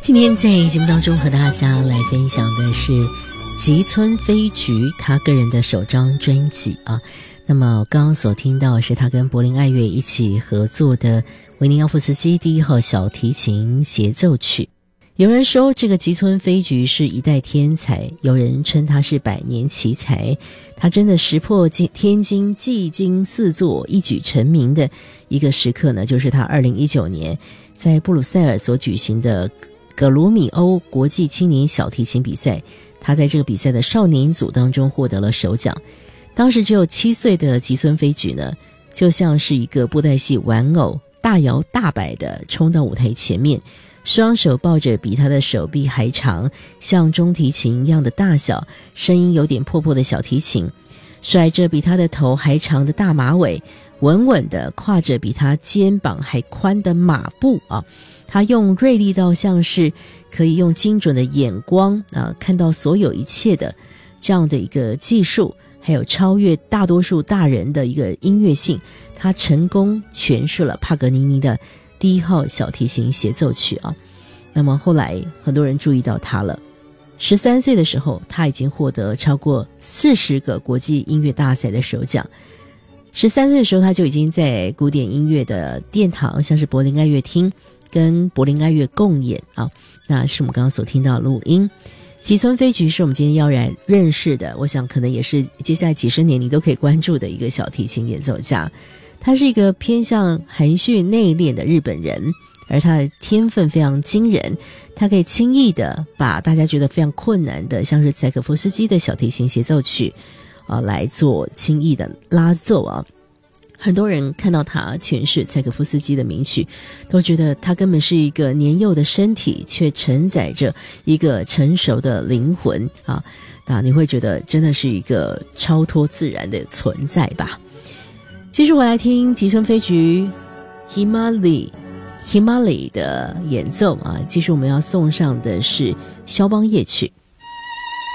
今天在节目当中和大家来分享的是吉村飞菊他个人的首张专辑啊。那么刚刚所听到是他跟柏林爱乐一起合作的维尼奥夫斯基第1号小提琴协奏曲。有人说这个吉村飞菊是一代天才，有人称他是百年奇才，他真的石破天惊，技惊四座，一举成名的一个时刻呢，就是他2019年在布鲁塞尔所举行的格鲁米欧国际青年小提琴比赛，他在这个比赛的少年组当中获得了首奖。当时只有7岁的吉村飞菊呢，就像是一个布袋戏玩偶，大摇大摆地冲到舞台前面，双手抱着比他的手臂还长，像中提琴一样的大小，声音有点破破的小提琴，甩着比他的头还长的大马尾，稳稳地跨着比他肩膀还宽的马步啊。他用锐利到像是可以用精准的眼光看到所有一切的这样的一个技术，还有超越大多数大人的一个音乐性，他成功诠释了帕格尼尼的第1号小提琴协奏曲啊。那么后来很多人注意到他了，13岁的时候他已经获得超过40个国际音乐大赛的首奖。13岁的时候他就已经在古典音乐的殿堂，像是柏林爱乐厅跟柏林爱乐共演啊，那是我们刚刚所听到的录音。吉村飞菊是我们今天要然认识的，我想可能也是接下来几十年你都可以关注的一个小提琴演奏家。他是一个偏向含蓄内敛的日本人，而他的天分非常惊人，他可以轻易的把大家觉得非常困难的像是柴可夫斯基的小提琴协奏曲来做轻易的拉奏啊。很多人看到他诠释柴可夫斯基的名曲，都觉得他根本是一个年幼的身体，却承载着一个成熟的灵魂啊！那你会觉得真的是一个超脱自然的存在吧。继续回来听吉村飞菊 Himali 的演奏啊，继续我们要送上的是肖邦夜曲。